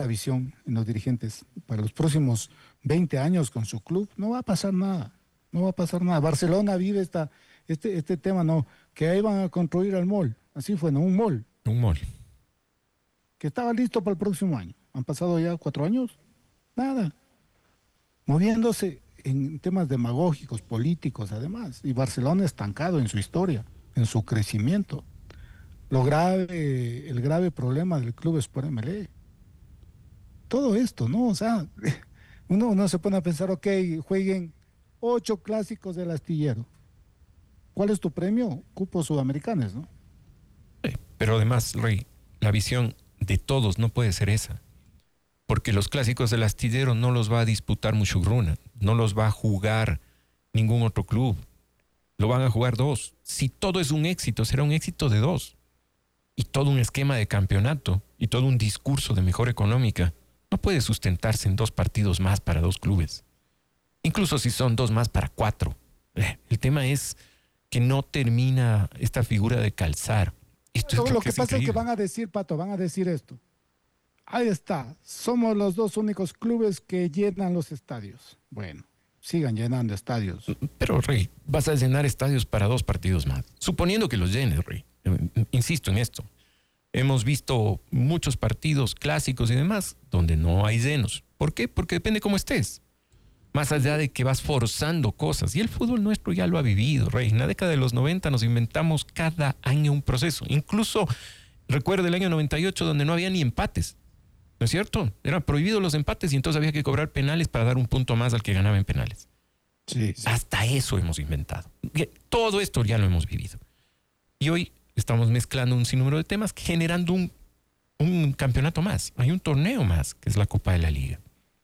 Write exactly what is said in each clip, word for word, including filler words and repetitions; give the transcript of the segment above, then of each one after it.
visión en los dirigentes para los próximos veinte años con su club, no va a pasar nada, no va a pasar nada. Barcelona vive esta, este, este tema, no, que ahí van a construir el mall, así fue, no, un mall. Un mall. Que estaba listo para el próximo año. Han pasado ya cuatro años, nada. Moviéndose en temas demagógicos, políticos además, y Barcelona estancado en su historia, en su crecimiento. Lo grave, el grave problema del club Sport M L E. Todo esto, ¿no? O sea, uno, uno se pone a pensar, ok, jueguen ocho clásicos del astillero. ¿Cuál es tu premio? Cupos sudamericanos, ¿no? Sí, pero además, Rey, la visión de todos no puede ser esa. Porque los clásicos del astillero no los va a disputar Muchugruna, no los va a jugar ningún otro club. Lo van a jugar dos. Si todo es un éxito, será un éxito de dos. Y todo un esquema de campeonato y todo un discurso de mejora económica no puede sustentarse en dos partidos más para dos clubes. Incluso si son dos más para cuatro. El tema es que no termina esta figura de calzar. Esto Lo, es lo que, que es pasa increíble. es que van a decir, Pato, van a decir esto. Ahí está, somos los dos únicos clubes que llenan los estadios. Bueno, sigan llenando estadios. Pero, Rey, vas a llenar estadios para dos partidos más. Suponiendo que los llenes, Rey. Insisto en esto. Hemos visto muchos partidos clásicos y demás donde no hay llenos. ¿Por qué? Porque depende cómo estés. Más allá de que vas forzando cosas. Y el fútbol nuestro ya lo ha vivido, Rey. En la década de los noventa nos inventamos cada año un proceso. Incluso, recuerdo el año noventa y ocho donde no había ni empates. ¿No es cierto? Eran prohibidos los empates y entonces había que cobrar penales para dar un punto más al que ganaba en penales. Sí, sí. Hasta eso hemos inventado. Todo esto ya lo hemos vivido. Y hoy estamos mezclando un sinnúmero de temas, generando un, un campeonato más. Hay un torneo más, que es la Copa de la Liga.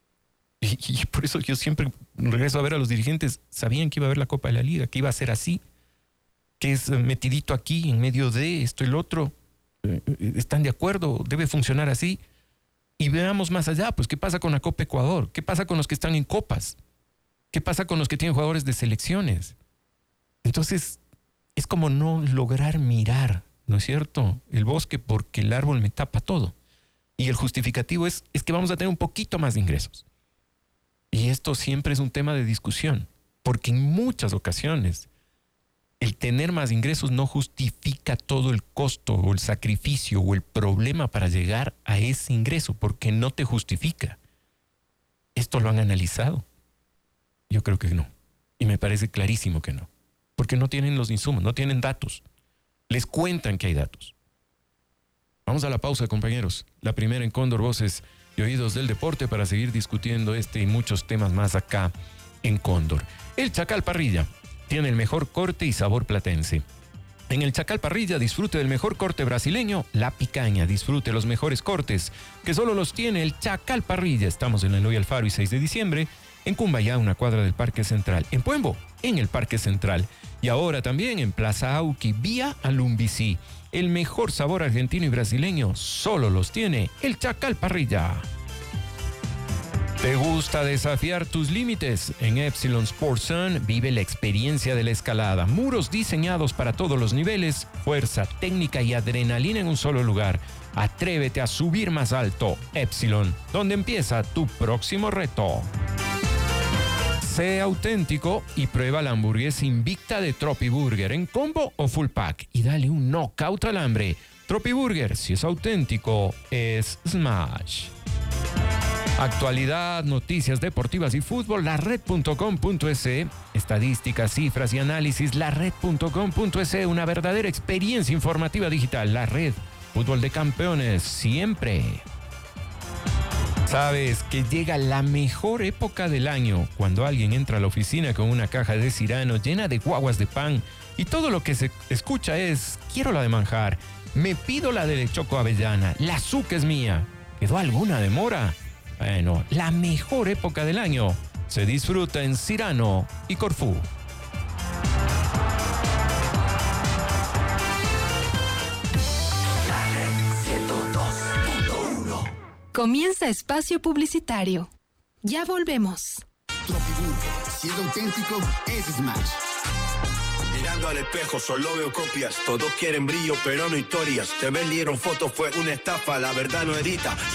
Y, y por eso yo siempre regreso a ver a los dirigentes. Sabían que iba a haber la Copa de la Liga, que iba a ser así, que es metidito aquí, en medio de esto y lo otro. ¿Están de acuerdo? ¿Debe funcionar así? Y veamos más allá, pues, ¿qué pasa con la Copa Ecuador? ¿Qué pasa con los que están en copas? ¿Qué pasa con los que tienen jugadores de selecciones? Entonces, es como no lograr mirar, ¿no es cierto?, el bosque porque el árbol me tapa todo. Y el justificativo es, es que vamos a tener un poquito más de ingresos. Y esto siempre es un tema de discusión, porque en muchas ocasiones el tener más ingresos no justifica todo el costo o el sacrificio o el problema para llegar a ese ingreso, porque no te justifica. ¿Esto lo han analizado? Yo creo que no. Y me parece clarísimo que no. Porque no tienen los insumos, no tienen datos. Les cuentan que hay datos. Vamos a la pausa, compañeros. La primera en Cóndor, Voces y Oídos del Deporte, para seguir discutiendo este y muchos temas más acá en Cóndor. El Chacal Parrilla tiene el mejor corte y sabor platense. En el Chacal Parrilla disfrute del mejor corte brasileño, La Picaña. Disfrute los mejores cortes que solo los tiene el Chacal Parrilla. Estamos en Eloy Alfaro y seis de diciembre. En Cumbayá, una cuadra del Parque Central. En Puembo, en el Parque Central. Y ahora también en Plaza Auqui, vía Alumbicí. El mejor sabor argentino y brasileño solo los tiene el Chacal Parrilla. ¿Te gusta desafiar tus límites? En Epsilon Sports Sun vive la experiencia de la escalada. Muros diseñados para todos los niveles, fuerza, técnica y adrenalina en un solo lugar. Atrévete a subir más alto. Epsilon, donde empieza tu próximo reto. Sé auténtico y prueba la hamburguesa invicta de Tropi Burger en combo o full pack y dale un knockout al hambre. Tropi Burger, si es auténtico, es Smash. Actualidad, noticias deportivas y fútbol, la red punto com punto es. Estadísticas, cifras y análisis, la red punto com punto es. Una verdadera experiencia informativa digital. La Red, fútbol de campeones, siempre. Sabes que llega la mejor época del año, cuando alguien entra a la oficina con una caja de Cirano llena de guaguas de pan y todo lo que se escucha es: quiero la de manjar, me pido la de choco avellana, la azúcar es mía. ¿Quedó alguna demora? Bueno, la mejor época del año se disfruta en Cirano y Corfú. Comienza espacio publicitario. Ya volvemos. Tropiburger, si es auténtico, es Smash. Mirando al espejo solo veo copias. Todos quieren brillo pero no historias. Te vendieron fotos, fue una estafa, la verdad no edita.